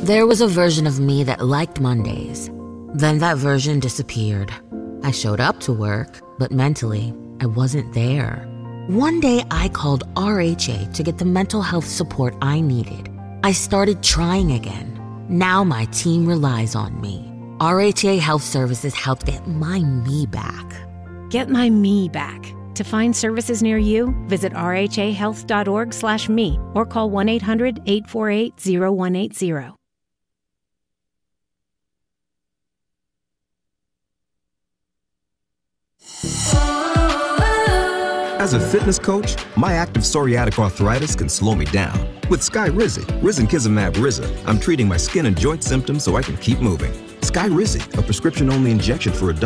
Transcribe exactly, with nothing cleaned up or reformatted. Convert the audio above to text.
There was a version of me that liked Mondays. Then that version disappeared. I showed up to work, but mentally, I wasn't there. One day, I called R H A to get the mental health support I needed. I started trying again. Now my team relies on me. R H A Health Services helped get my me back. Get my me back. To find services near you, visit r h a health dot org slash me or call one eight hundred eight four eight zero one eight zero. As a fitness coach, my active psoriatic arthritis can slow me down. With Skyrizi, Risankizumab Riza, I'm treating my skin and joint symptoms so I can keep moving. Skyrizi, a prescription-only injection for adults.